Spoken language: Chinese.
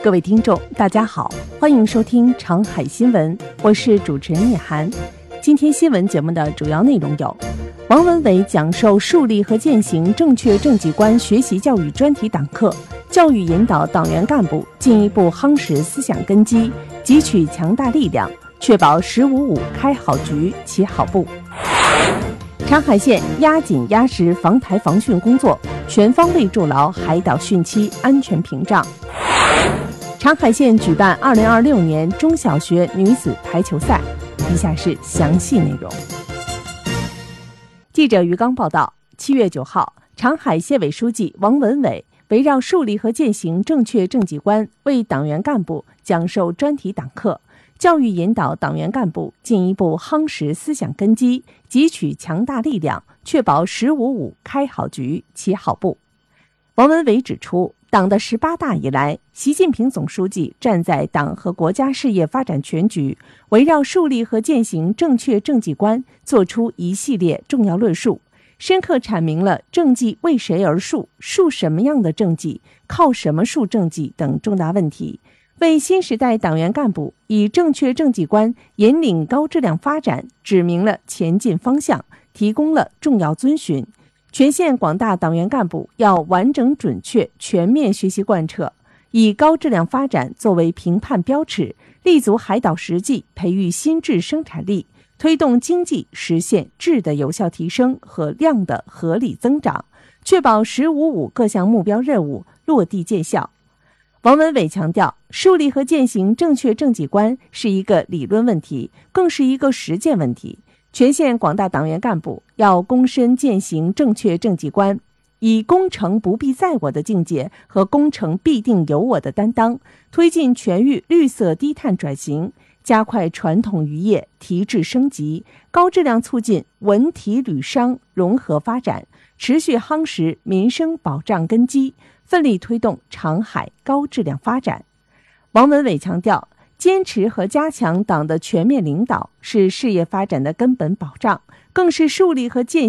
各位听众，大家好，欢迎收听长海新闻，我是主持人聂涵。今天新闻节目的主要内容有：王文伟讲授树立和践行正确政绩观学习教育专题党课，教育引导党员干部进一步夯实思想根基，汲取强大力量，确保“1055”开好局、起好步。长海县压紧压实防台防汛工作，全方位筑牢海岛汛期安全屏障。长海县举办2026年中小学女子台球赛，以下是详细内容。记者于刚报道，7月9号，长海县委书记王文伟围绕树立和践行正确政绩观，为党员干部讲授专题党课，教育引导党员干部进一步夯实思想根基，汲取强大力量，确保“1055”开好局、起好步。王文伟指出，党的18大以来，习近平总书记站在党和国家事业发展全局，围绕树立和践行正确政绩观，作出一系列重要论述，深刻阐明了政绩为谁而树、树什么样的政绩、靠什么树政绩等重大问题，为新时代党员干部以正确政绩观引领高质量发展指明了前进方向，提供了重要遵循。全县广大党员干部要完整准确全面学习贯彻，以高质量发展作为评判标尺，立足海岛实际，培育新质生产力，推动经济实现质的有效提升和量的合理增长，确保“1055”各项目标任务落地见效。王文伟强调，树立和践行正确政绩观是一个理论问题，更是一个实践问题。全县广大党员干部要躬身践行正确政绩观，以功成不必在我的境界和功成必定有我的担当，推进全域绿色低碳转型，加快传统渔业提质升级，高质量促进文体旅商融合发展，持续夯实民生保障根基，奋力推动长海高质量发展。王文伟强调，坚持和加强党的全面领导是事业发展的根本保障，更是树立和践